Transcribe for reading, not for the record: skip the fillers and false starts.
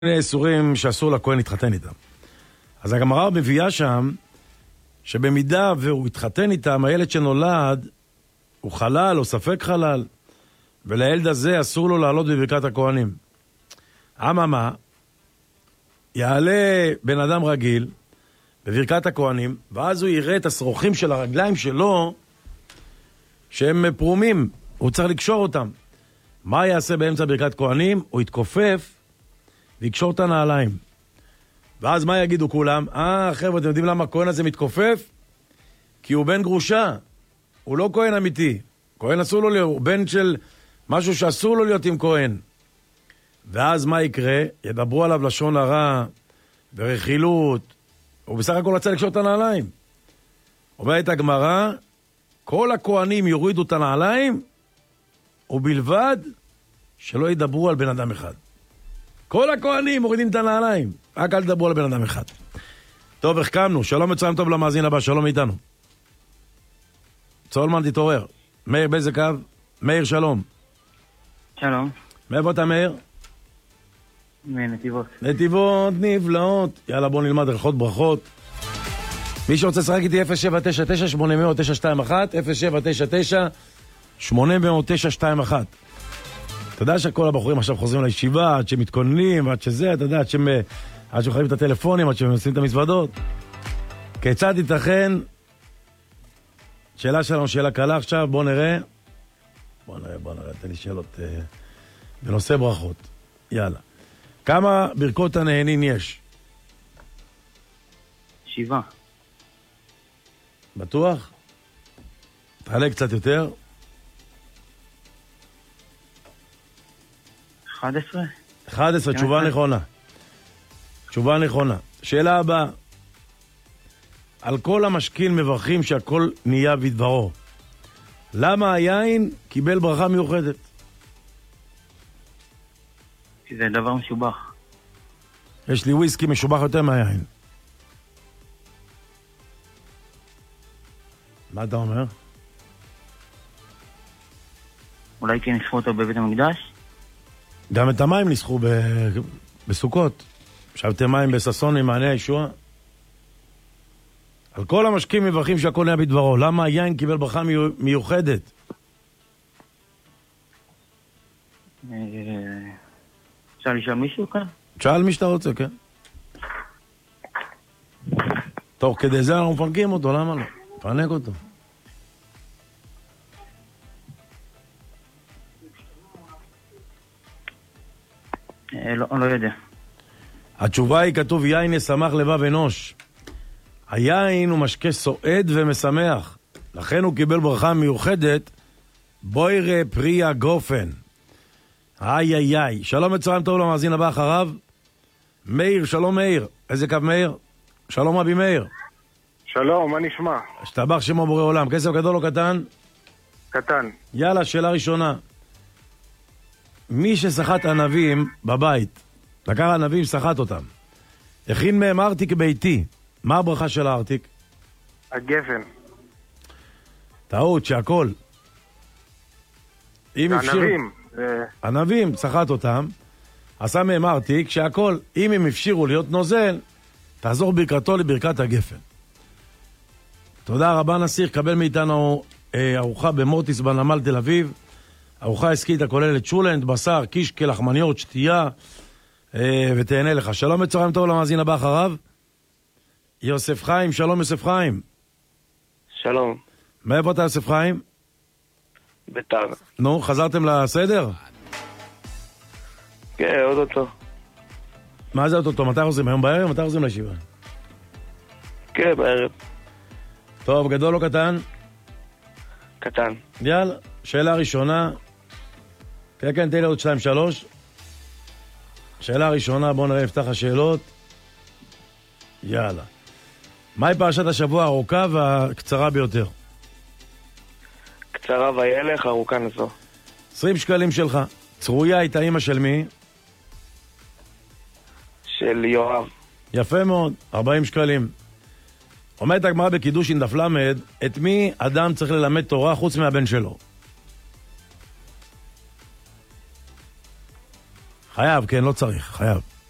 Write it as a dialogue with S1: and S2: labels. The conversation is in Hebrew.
S1: איסורים שאסור לכהן להתחתן איתם. אז הגמרא מביאה שם שבמידה והוא התחתן איתם, הילד שנולד הוא חלל או ספק חלל, ולילד הזה אסור לו לעלות בברכת הכהנים. אממה, יעלה בן אדם רגיל בברכת הכהנים, ואז הוא יראה את השרוכים של הרגליים שלו שהם פרומים, הוא צריך לקשור אותם. מה יעשה באמצע ברכת כהנים? הוא יתכופף ויקשור את הנעליים. ואז מה יגידו כולם? חבר'ה, אתם יודעים למה הכהן הזה מתכופף? כי הוא בן גרושה, הוא לא כהן אמיתי. כהן אסור לו להיות, הוא בן של משהו שאסור לו להיות עם כהן. ואז מה יקרה? ידברו עליו לשון הרע ורכילות. הוא בסך הכל רצה לקשור את הנעליים. אומרת הגמרא, כל הכהנים יורידו את הנעליים, ובלבד שלא ידברו על בן אדם אחד. כל הכהנים מורידים את הנעליים, רק אל תדברו על בן אדם אחד. טוב, החכמנו. שלום מצוין טוב למאזין הבא, שלום איתנו. צולמן, תתעורר. מאיר, באיזה קו? מאיר, שלום.
S2: שלום.
S1: מאיפה אתה, מאיר?
S2: מנתיבות.
S1: נתיבות נפלאות. יאללה, בוא נלמד הלכות ברכות. מי שרוצה לשחק איתי 0799-800-921, 0799-800-921. אתה יודע שכל הבחורים עכשיו חוזרים לישיבה, עד שהם מתכוננים, עד שזה, אתה יודע, עד שהם חייבים את הטלפונים, עד שהם עושים את המזוודות. כיצד ייתכן? שאלה שלנו, שאלה קלה עכשיו, בוא נראה. בוא נראה, תן לי שאלות בנושא ברכות. יאללה. כמה ברכות הנהנין יש?
S2: 7.
S1: בטוח? תעלה קצת יותר.
S2: 11.
S1: 11, תשובה נכונה. תשובה נכונה. שאלה הבאה. על כל המשכין מברכים שהכל נהיה בדברו. למה היין קיבל ברכה מיוחדת?
S2: כי זה דבר משובח.
S1: יש לי וויסקי משובח יותר מהיין. מה אתה אומר?
S2: אולי כי ניסחו אותו בבית המקדש?
S1: גם את המים ניסחו בסוכות. שבתי מים בססון עם מענה הישועה. על כל המשקים מברכים שהכל נהיה בדברו. למה היין קיבל ברכה מיוחדת?
S2: אפשר לשאול מישהו כאן?
S1: שאל מי שאתה רוצה, כן. תוך כדי זה אנחנו מפנקים אותו, למה לא? פנק אותו.
S2: לא יודע.
S1: התשובה היא, כתוב יין ישמח לבב אנוש. היין הוא משקה סועד ומשמח. לכן הוא קיבל ברכה מיוחדת, בוירה פריה גופן. איי. שלום מצוין טוב למאזין הבא אחריו. מאיר, שלום מאיר. איזה קו מאיר? שלום רבי מאיר.
S3: שלום, מה נשמע?
S1: השתבח שמו בורא עולם. כסף גדול או קטן?
S3: קטן.
S1: יאללה, שאלה ראשונה. מי ששחט ענבים בבית, לקח ענבים, שחט אותם, הכין מהם ארטיק ביתי, מה הברכה של הארטיק?
S3: הגפן.
S1: טעות, שהכל.
S3: ענבים.
S1: ענבים, שחט אותם, עשה מהם ארטיק, שהכל, אם הם אפשירו להיות נוזל, תעזור ברכתו לברכת הגפן. תודה רבה נסיך, קבל מאיתנו ארוחה במורטיס בנמל תל אביב, ארוחה עסקית הכוללת שולנט, בשר, קישקע, לחמניות, שתייה, ותהנה לך. שלום מצוין טוב למאזין הבא אחריו. יוסף חיים, שלום יוסף חיים.
S4: שלום.
S1: מאיפה אתה יוסף חיים?
S4: ביתר.
S1: נו, חזרתם לסדר?
S4: כן, עוד אותו.
S1: מה זה אותו? מתי חוזרים? היום בערב? מתי חוזרים לישיבה?
S4: כן, בערב.
S1: טוב, גדול או קטן?
S4: קטן.
S1: יאללה, שאלה ראשונה. כן, תן לי עוד 2-3. שאלה ראשונה, בואו נראה, נפתח השאלות. יאללה. מהי פרשת השבוע הארוכה והקצרה ביותר?
S4: קצרה וילך, ארוכה נזו.
S1: 20 שקלים שלך. צרויה הייתה אמא של מי?
S4: של יואב.
S1: יפה מאוד, 40 שקלים. אומרת הגמרא בקידושין דף למד, את מי אדם צריך ללמד תורה חוץ מהבן שלו? חייב, כן, לא צריך, חייב.